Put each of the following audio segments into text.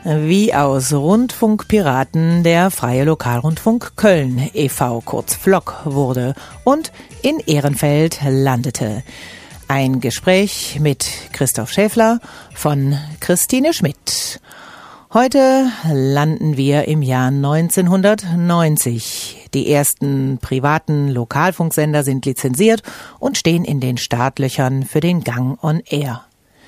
Wie aus Rundfunkpiraten der Freie Lokalrundfunk Köln e.V., kurz FLOK, wurde und in Ehrenfeld landete. Ein Gespräch mit Christoph Schäfler von Christine Schmidt. Heute landen wir im Jahr 1990. Die ersten privaten Lokalfunksender sind lizenziert und stehen in den Startlöchern für den Gang on Air.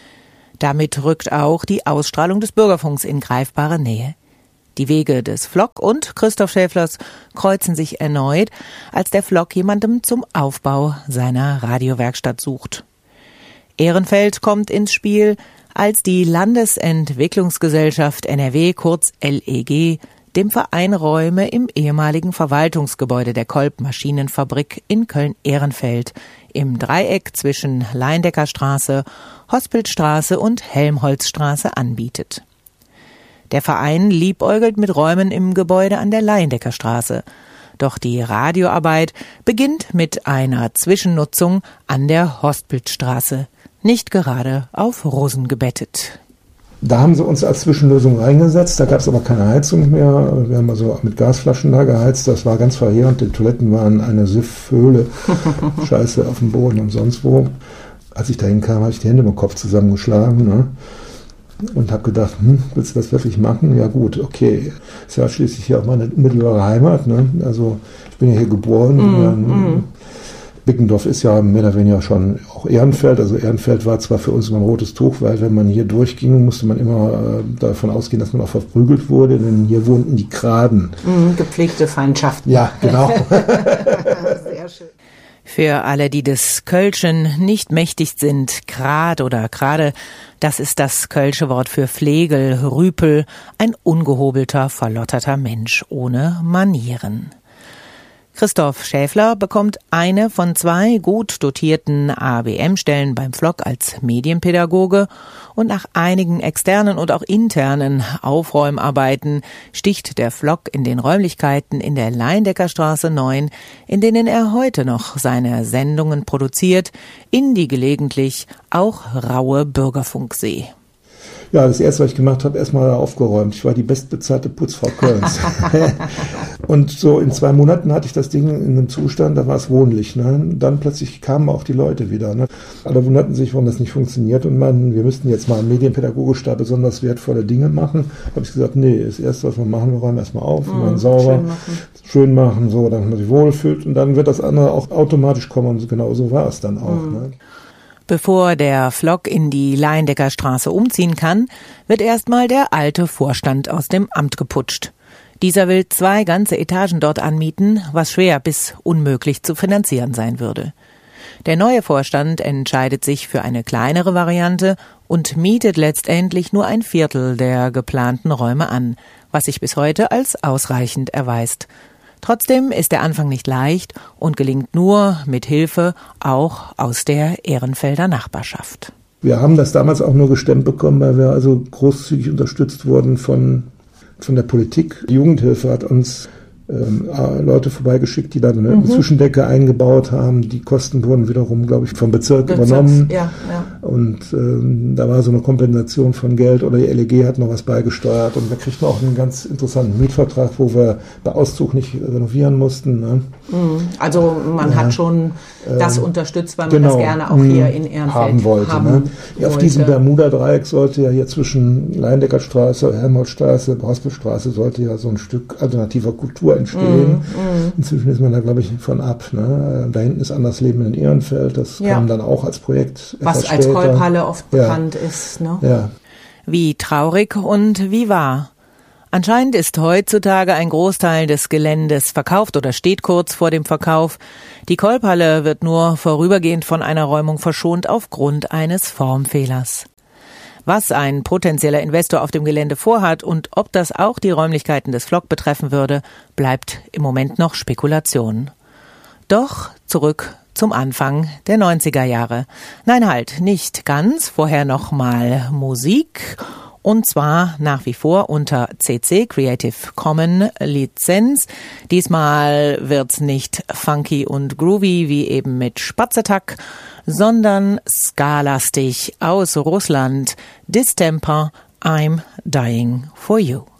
Damit rückt auch die Ausstrahlung des Bürgerfunks in greifbare Nähe. Die Wege des FLOK und Christoph Schäflers kreuzen sich erneut, als der FLOK jemandem zum Aufbau seiner Radiowerkstatt sucht. Ehrenfeld kommt ins Spiel, als die Landesentwicklungsgesellschaft NRW, kurz LEG, dem Verein Räume im ehemaligen Verwaltungsgebäude der Kolb Maschinenfabrik in Köln-Ehrenfeld im Dreieck zwischen Leindeckerstraße, Hospitstraße und Helmholtzstraße anbietet. Der Verein liebäugelt mit Räumen im Gebäude an der Leindeckerstraße. Doch die Radioarbeit beginnt mit einer Zwischennutzung an der Hospitstraße, nicht gerade auf Rosen gebettet. Da haben sie uns als Zwischenlösung reingesetzt, da gab es aber keine Heizung mehr. Wir haben also mit Gasflaschen da geheizt, das war ganz verheerend. Die Toiletten waren eine Siffhöhle, Scheiße auf dem Boden und sonst wo. Als ich dahin kam, habe ich die Hände im Kopf zusammengeschlagen, ne? Und habe gedacht, willst du das wirklich machen? Ja gut, okay. Ist ja schließlich hier auch meine unmittelbare Heimat, ne? Also ich bin ja hier geboren. Bickendorf ist ja mehr oder weniger schon auch Ehrenfeld. Also Ehrenfeld war zwar für uns immer ein rotes Tuch, weil wenn man hier durchging, musste man immer davon ausgehen, dass man auch verprügelt wurde, denn hier wohnten die Kraden. Gepflegte Feindschaften. Ja, genau. Sehr schön. Für alle, die des Kölschen nicht mächtig sind, Grad oder Grade, das ist das kölsche Wort für Flegel, Rüpel, ein ungehobelter, verlotterter Mensch ohne Manieren. Christoph Schäfler bekommt eine von 2 gut dotierten ABM-Stellen beim FLOK als Medienpädagoge und nach einigen externen und auch internen Aufräumarbeiten sticht der FLOK in den Räumlichkeiten in der Leindeckerstraße 9, in denen er heute noch seine Sendungen produziert, in die gelegentlich auch raue Bürgerfunksee. Ja, das erste, was ich gemacht habe, erstmal aufgeräumt. Ich war die bestbezahlte Putzfrau Kölns. Und so in 2 Monaten hatte ich das Ding in einem Zustand, da war es wohnlich. Ne? Dann plötzlich kamen auch die Leute wieder. Ne? Alle wunderten sich, warum das nicht funktioniert und meinten, wir müssten jetzt mal medienpädagogisch da besonders wertvolle Dinge machen. Da habe ich gesagt, nee, das Erste, was wir machen, wir räumen erstmal auf, wir machen sauber, schön machen, so, dann man sich wohlfühlt und dann wird das andere auch automatisch kommen und genau so war es dann auch. Ne? Bevor der FLOK in die Leindeckerstraße umziehen kann, wird erstmal der alte Vorstand aus dem Amt geputscht. Dieser will 2 ganze Etagen dort anmieten, was schwer bis unmöglich zu finanzieren sein würde. Der neue Vorstand entscheidet sich für eine kleinere Variante und mietet letztendlich nur 1/4 der geplanten Räume an, was sich bis heute als ausreichend erweist. Trotzdem ist der Anfang nicht leicht und gelingt nur mit Hilfe auch aus der Ehrenfelder Nachbarschaft. Wir haben das damals auch nur gestemmt bekommen, weil wir also großzügig unterstützt wurden von der Politik. Die Jugendhilfe hat uns Leute vorbeigeschickt, die da eine Zwischendecke eingebaut haben. Die Kosten wurden wiederum, glaube ich, vom Bezirk übernommen. Ja. Und da war so eine Kompensation von Geld oder die LEG hat noch was beigesteuert und wir kriegten auch einen ganz interessanten Mietvertrag, wo wir bei Auszug nicht renovieren mussten. Ne? Also man hat schon das unterstützt, weil man das gerne auch hier in Ehrenfeld haben wollte. Auf diesem Bermuda-Dreieck sollte ja hier zwischen Leindeckerstraße, Helmholtzstraße, Hospitstraße sollte ja so ein Stück alternativer Kultur entstehen. Inzwischen ist man da, glaube ich, von ab. Ne? Da hinten ist Anders Leben in Ehrenfeld. Das kam dann auch als Projekt. Was als Kolbhalle oft bekannt ist. Ne? Ja. Wie traurig und wie wahr. Anscheinend ist heutzutage ein Großteil des Geländes verkauft oder steht kurz vor dem Verkauf. Die Kolbhalle wird nur vorübergehend von einer Räumung verschont aufgrund eines Formfehlers. Was ein potenzieller Investor auf dem Gelände vorhat und ob das auch die Räumlichkeiten des FLOK betreffen würde, bleibt im Moment noch Spekulation. Doch zurück zum Anfang der 90er Jahre. Nein, halt, nicht ganz. Vorher nochmal Musik. Und zwar nach wie vor unter CC, Creative Commons Lizenz. Diesmal wird's nicht funky und groovy wie eben mit Spatzattack, sondern skalastig aus Russland. Distemper, I'm Dying for You.